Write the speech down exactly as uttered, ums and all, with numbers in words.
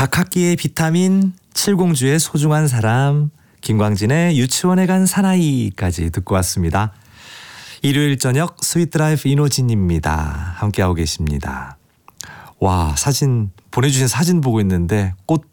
박학기의 비타민, 칠공주의 소중한 사람, 김광진의 유치원에 간 사나이까지 듣고 왔습니다. 일요일 저녁 스윗드라이브 이노진입니다. 함께하고 계십니다. 와, 사진 보내주신 사진 보고 있는데 꽃